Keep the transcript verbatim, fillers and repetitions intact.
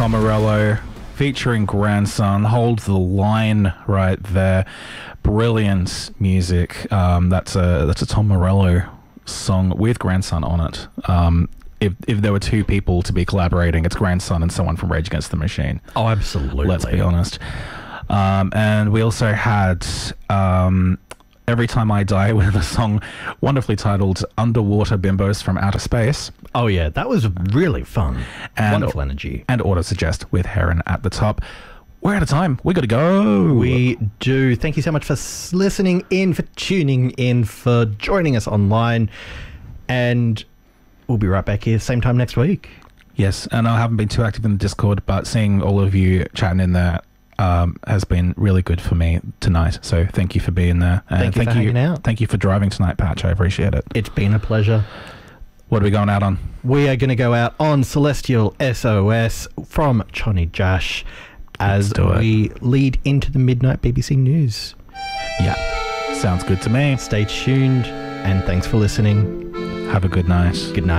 Tom Morello featuring Grandson. Hold the line right there. Brilliant music. Um, that's a that's a Tom Morello song with Grandson on it. Um, if if there were two people to be collaborating, it's Grandson and someone from Rage Against the Machine. Oh, absolutely. Let's be honest. Um, and we also had um, Every Time I Die with a song wonderfully titled Underwater Bimbos from Outer Space. Oh, yeah. That was really fun. And, Wonderful energy. And Auto Suggest with Heron at the top. We're out of time. We got to go. We do. Thank you so much for s- listening in, for tuning in, for joining us online. And we'll be right back here same time next week. Yes, and I haven't been too active in the Discord, but seeing all of you chatting in there um, has been really good for me tonight. So thank you for being there. And thank you thank for you, hanging out. Thank you for driving tonight, Patch. I appreciate it. It's been a pleasure. What are we going out on? We are going to go out on Celestial S O S from Johnny Josh as we lead into the midnight B B C News. Yeah, sounds good to me. Stay tuned, and thanks for listening. Have a good night. Good night.